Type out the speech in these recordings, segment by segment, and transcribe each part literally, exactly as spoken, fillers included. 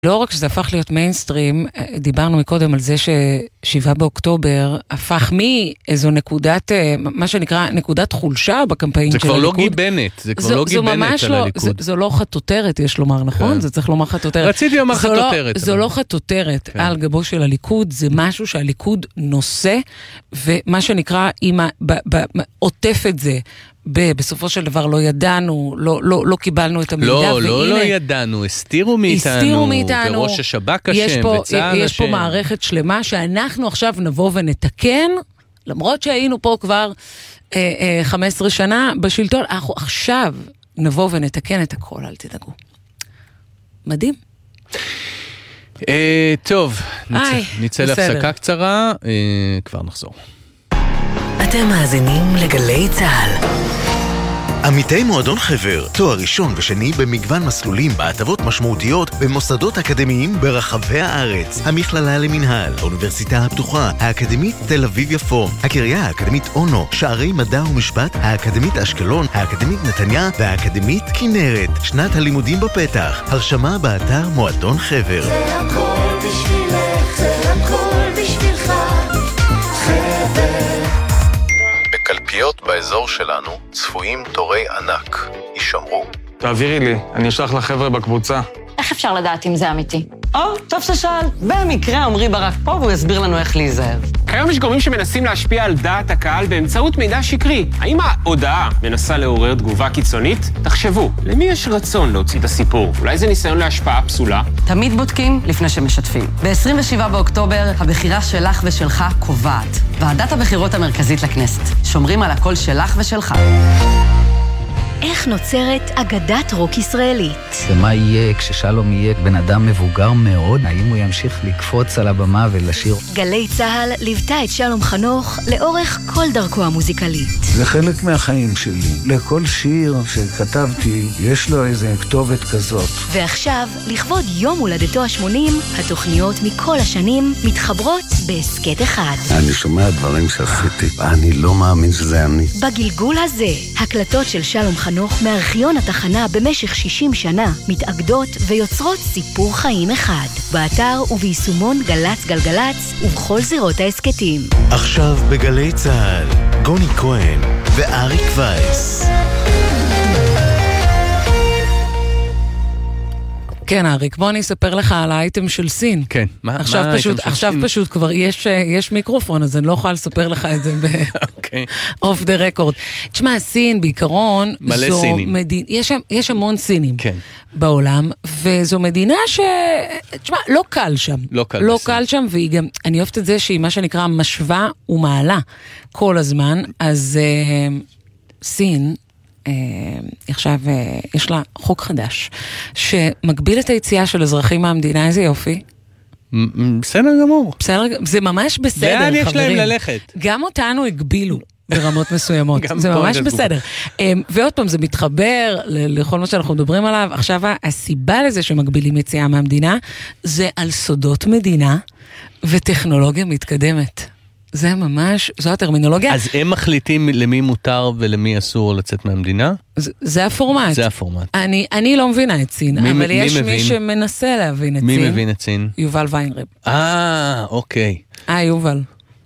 לא רק שזה הפך להיות מיינסטרים, דיברנו מקודם על זה ששבעה באוקטובר הפך מאיזו נקודת, מה שנקרא נקודת חולשה בקמפיין של הליכוד. זה כבר לא גיבנת, זה כבר לא גיבנת על הליכוד. זו לא חתותרת, יש לומר, נכון? זה צריך לומר חתותרת. רציתי לומר חתותרת. זו לא חתותרת על גבו של הליכוד, זה משהו שהליכוד נושא, ומה שנקרא, עוטף את זה. בסופו של דבר לא ידענו, לא, לא, לא קיבלנו את המידע. לא, לא, לא ידענו, הסתירו מאיתנו, הסתירו מאיתנו, וראש השב"כ אשם, וצה"ל יש פה מערכת שלמה שאנחנו עכשיו נבוא ונתקן, למרות שהיינו פה כבר אה, אה, חמש עשרה שנה בשלטון, אנחנו עכשיו נבוא ונתקן את הכל, אל תדאגו. מדהים. אה, טוב, נצא, נצא להפסקה קצרה, אה, כבר נחזור. אתם מאזינים לגלי צהל. עמיתי מועדון חבר, תואר ראשון ושני במגוון מסלולים בהטבות משמעותיות במוסדות אקדמיים ברחבי הארץ. המכללה למנהל, האוניברסיטה הפתוחה, האקדמית תל אביב יפו, הקריה האקדמית אונו, שערי מדע ומשפט, האקדמית אשקלון, האקדמית נתניה והאקדמית כנרת. שנת הלימודים בפתח, הרשמה באתר מועדון חבר. זה הכל בשבילך, זה הכל בשבילך, חבר. בקלפיות באזור שלנו צפויים תורי ענק. יישמרו. תעבירי לי, אני אשלח לחבר'ה בקבוצה. איך אפשר לדעת אם זה אמיתי? או, טוב ששאל. במקרה עמרי ברק פה והוא יסביר לנו איך להיזהר. כיום יש גורמים שמנסים להשפיע על דעת הקהל באמצעות מידע שקרי. האם ההודעה מנסה לעורר תגובה קיצונית? תחשבו, למי יש רצון להוציא את הסיפור? אולי זה ניסיון להשפעה פסולה? תמיד בודקים לפני שמשתפים. ב-עשרים ושבעה באוקטובר הבחירה שלך ושלך קובעת. ועדת הבחירות המרכזית לכנסת. שומרים על הקול שלך ושלך. איך נוצרת אגדת רוק ישראלית? ומה יהיה כששלום יהיה בן אדם מבוגר מאוד? האם הוא ימשיך לקפוץ על הבמה ולשיר? גלי צהל ליוותה את שלום חנוך לאורך כל דרכו המוזיקלית. זה חלק מהחיים שלי. לכל שיר שכתבתי יש לו איזה כתובת כזאת. ועכשיו, לכבוד יום הולדתו ה-שמונים, התוכניות מכל השנים מתחברות בעסקת אחד. אני שומע דברים שעשיתי, ואני לא מאמין שזה אני. בגלגול הזה, הקלטות של שלום חנוך חנוך מארכיון התחנה במשך שישים שנה מתאגדות ויוצרות סיפור חיים אחד. באתר וביישומון גלץ גלגלץ ובכל זירות העסקתים. עכשיו בגלי צהל, גוני כהן ואריק וייס. כן, אריק, בוא אני אספר לך על האייטם של סין. כן, מה, עכשיו מה פשוט, עכשיו סין? פשוט כבר יש, יש מיקרופון, אז אני לא יכולה לספר לך את זה ב-off the record. תשמע, סין בעיקרון, מלא סינים. מדינה, יש, יש המון סינים כן. בעולם, וזו מדינה ש... תשמע, לא קל שם. לא קל לא קל שם, והיא גם, אני אוהבת את זה שהיא מה שנקרא משווה ומעלה כל הזמן, אז uh, סין... עכשיו יש לה חוק חדש שמגביל את היציאה של אזרחים מהמדינה. איזה יופי. בסדר גמור. בסדר, זה ממש בסדר, לאן יש להם ללכת? גם אותנו הגבילו ברמות מסוימות. זה ממש בסדר. ועוד פעם, זה מתחבר לכל מה שאנחנו מדברים עליו. עכשיו, הסיבה לזה שמגבילים יציאה מהמדינה זה על סודות מדינה וטכנולוגיה מתקדמת. זה ממש, זו הטרמינולוגיה. אז הם מחליטים למי מותר ולמי אסור לצאת מהמדינה? זה, זה הפורמט. זה הפורמט. אני, אני לא מבינה את סין, מי, אבל מי יש מבין? מי שמנסה להבין את מי סין. מי מבין את סין? יובל ויינריב. אה, אוקיי. אה, יובל.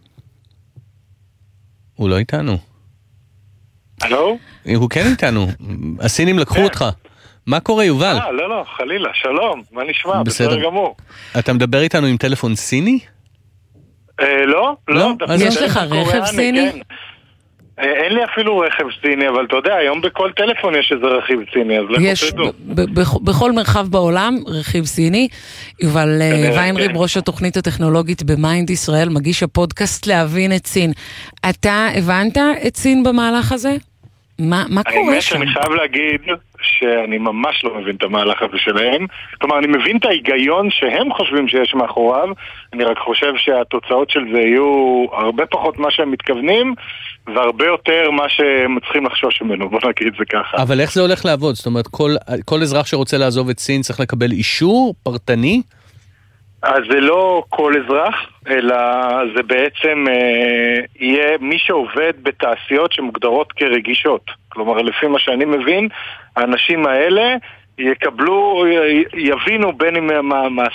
הוא לא איתנו. הלו? הוא כן איתנו. הסינים לקחו אותך. מה קורה, יובל? אה, לא, לא, חלילה, שלום. מה נשמע? בסדר גמור. אתה מדבר איתנו עם טלפון סיני? לא, לא. יש לך רכב סיני? אין לי אפילו רכב סיני, אבל אתה יודע, היום בכל טלפון יש איזה רכיב סיני, אז יש בכל מרחב בעולם רכיב סיני. יובל ויינריב, ראש התוכנית הטכנולוגית במיינד ישראל, מגיש הפודקאסט להבין את סין. אתה הבנת את סין במהלך הזה? מה קורה האמת שם? שאני חייב להגיד שאני ממש לא מבין את המהלך הזה שלהם. כלומר, אני מבין את ההיגיון שהם חושבים שיש מאחוריו, אני רק חושב שהתוצאות של זה יהיו הרבה פחות מה שהם מתכוונים, והרבה יותר מה שהם צריכים לחשוש ממנו, בוא נגיד זה ככה. אבל איך זה הולך לעבוד? זאת אומרת, כל, כל אזרח שרוצה לעזוב את סין צריך לקבל אישור פרטני? אז זה לא כל אזרח, אלא זה בעצם אה, יהיה מי שעובד בתעשיות שמוגדרות כרגישות. כלומר, לפי מה שאני מבין, האנשים האלה יקבלו, יבינו בין אם מה